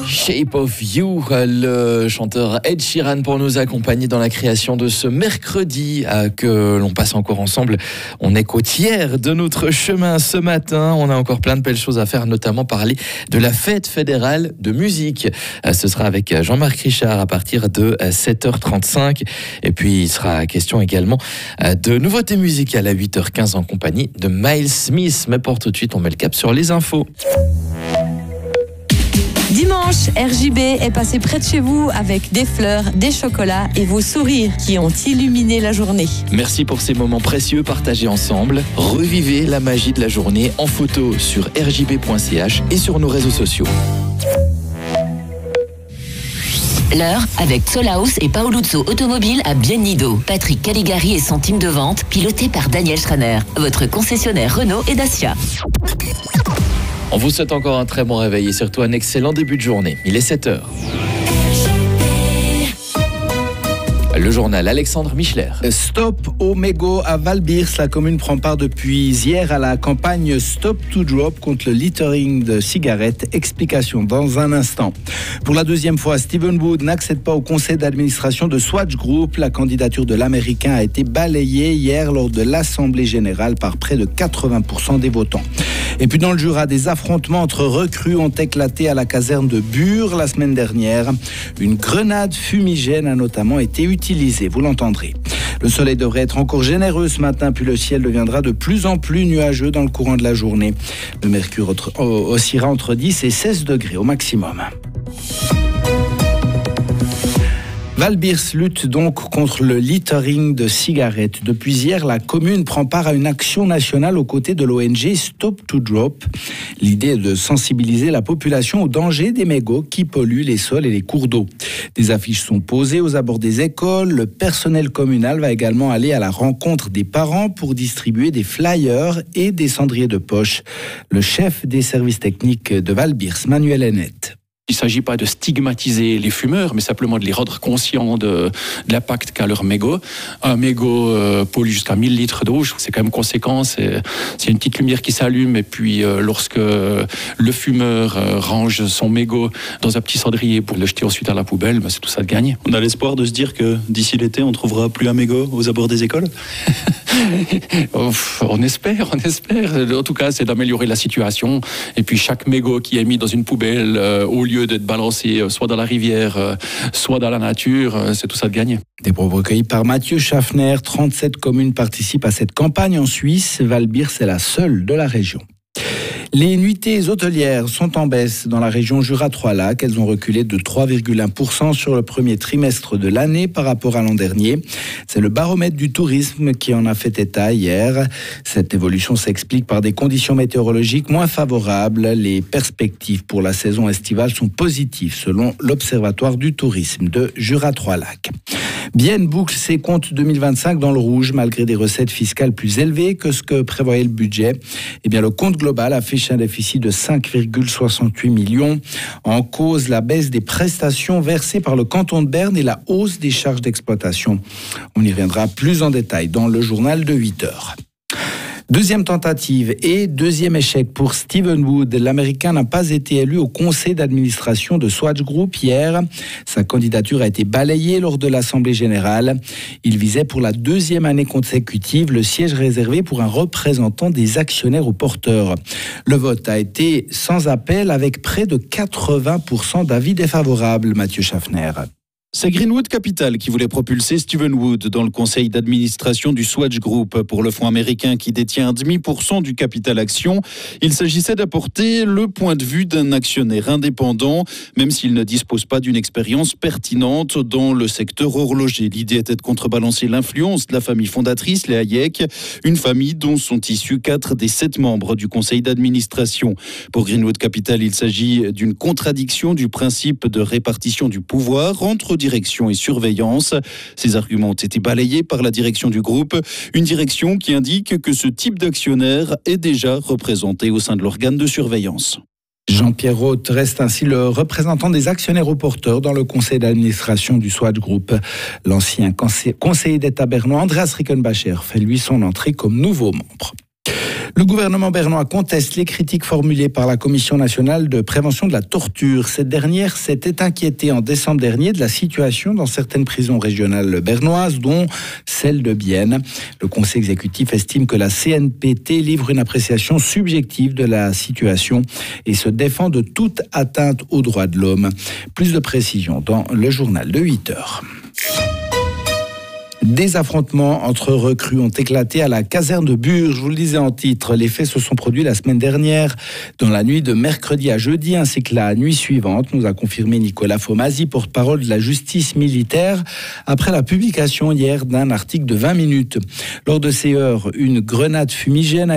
Shape of You, le chanteur Ed Sheeran pour nous accompagner dans la création de ce mercredi que l'on passe encore ensemble. On est qu'au tiers de notre chemin ce matin. On a encore plein de belles choses à faire, notamment parler de la fête fédérale de musique. Ce sera avec Jean-Marc Richard à partir de 7h35. Et puis il sera question également de nouveautés musicales à 8h15 en compagnie de Miles Smith. Mais pour tout de suite, on met le cap sur les infos. Dimanche, RJB est passé près de chez vous avec des fleurs, des chocolats et vos sourires qui ont illuminé la journée. Merci pour ces moments précieux partagés ensemble. Revivez la magie de la journée en photo sur rjb.ch et sur nos réseaux sociaux. L'heure avec Zollhaus et Paoluzzo Automobile à Biennido. Patrick Caligari et son team de vente, piloté par Daniel Schraner, votre concessionnaire Renault et Dacia. On vous souhaite encore un très bon réveil et surtout un excellent début de journée. Il est 7h. Le journal Alexandre Michler. Stop au mégot à Valbirs. La commune prend part depuis hier à la campagne Stop to Drop contre le littering de cigarettes. Explication dans un instant. Pour la deuxième fois, Stephen Wood n'accède pas au conseil d'administration de Swatch Group. La candidature de l'Américain a été balayée hier lors de l'Assemblée générale par près de 80% des votants. Et puis dans le Jura, des affrontements entre recrues ont éclaté à la caserne de Bure la semaine dernière. Une grenade fumigène a notamment été utilisée, vous l'entendrez. Le soleil devrait être encore généreux ce matin, puis le ciel deviendra de plus en plus nuageux dans le courant de la journée. Le mercure oscillera entre 10 et 16 degrés au maximum. Valbirs lutte donc contre le littering de cigarettes. Depuis hier, la commune prend part à une action nationale aux côtés de l'ONG Stop to Drop. L'idée est de sensibiliser la population au danger des mégots qui polluent les sols et les cours d'eau. Des affiches sont posées aux abords des écoles. Le personnel communal va également aller à la rencontre des parents pour distribuer des flyers et des cendriers de poche. Le chef des services techniques de Valbirs, Manuel Hennette. Il ne s'agit pas de stigmatiser les fumeurs, mais simplement de les rendre conscients de l'impact qu'a leur mégot. Un mégot pollue jusqu'à 1000 litres d'eau, c'est quand même conséquent. C'est une petite lumière qui s'allume, et puis lorsque le fumeur range son mégot dans un petit cendrier pour le jeter ensuite à la poubelle, c'est tout ça de gagné. On a l'espoir de se dire que d'ici l'été, on ne trouvera plus un mégot aux abords des écoles. On espère. En tout cas, c'est d'améliorer la situation. Et puis chaque mégot qui est mis dans une poubelle, au lieu d'être balancé soit dans la rivière, soit dans la nature, c'est tout ça de gagner. Des propos recueillis par Mathieu Schaffner. 37 communes participent à cette campagne en Suisse. Valbirs est la seule de la région. Les nuitées hôtelières sont en baisse dans la région Jura-Trois-Lacs. Elles ont reculé de 3,1% sur le premier trimestre de l'année par rapport à l'an dernier. C'est le baromètre du tourisme qui en a fait état hier. Cette évolution s'explique par des conditions météorologiques moins favorables. Les perspectives pour la saison estivale sont positives selon l'Observatoire du tourisme de Jura-Trois-Lacs. Bienne boucle ses comptes 2025 dans le rouge malgré des recettes fiscales plus élevées que ce que prévoyait le budget. Eh bien, le compte global affiche un déficit de 5,68 millions. En cause, la baisse des prestations versées par le canton de Berne et la hausse des charges d'exploitation. On y reviendra plus en détail dans le journal de 8h. Deuxième tentative et deuxième échec pour Stephen Wood. L'Américain n'a pas été élu au conseil d'administration de Swatch Group hier. Sa candidature a été balayée lors de l'Assemblée générale. Il visait pour la deuxième année consécutive le siège réservé pour un représentant des actionnaires aux porteurs. Le vote a été sans appel avec près de 80% d'avis défavorables, Mathieu Schaffner. C'est Greenwood Capital qui voulait propulser Stephen Wood dans le conseil d'administration du Swatch Group. Pour le fonds américain qui détient 0,5% du capital action, il s'agissait d'apporter le point de vue d'un actionnaire indépendant, même s'il ne dispose pas d'une expérience pertinente dans le secteur horloger. L'idée était de contrebalancer l'influence de la famille fondatrice, les Hayek, une famille dont sont issus 4 des 7 membres du conseil d'administration. Pour Greenwood Capital, il s'agit d'une contradiction du principe de répartition du pouvoir entre direction et surveillance. Ces arguments ont été balayés par la direction du groupe, une direction qui indique que ce type d'actionnaire est déjà représenté au sein de l'organe de surveillance. Jean-Pierre Roth reste ainsi le représentant des actionnaires au porteur dans le conseil d'administration du Swatch Group. L'ancien conseiller d'État bernois Andreas Rickenbacher fait lui son entrée comme nouveau membre. Le gouvernement bernois conteste les critiques formulées par la Commission nationale de prévention de la torture. Cette dernière s'était inquiétée en décembre dernier de la situation dans certaines prisons régionales bernoises, dont celle de Bienne. Le Conseil exécutif estime que la CNPT livre une appréciation subjective de la situation et se défend de toute atteinte aux droits de l'homme. Plus de précisions dans le journal de 8 heures. Des affrontements entre recrues ont éclaté à la caserne de Bure. Je vous le disais en titre, les faits se sont produits la semaine dernière, dans la nuit de mercredi à jeudi, ainsi que la nuit suivante, nous a confirmé Nicolas Fomazi, porte-parole de la justice militaire, après la publication hier d'un article de 20 minutes. Lors de ces heures, une grenade fumigène a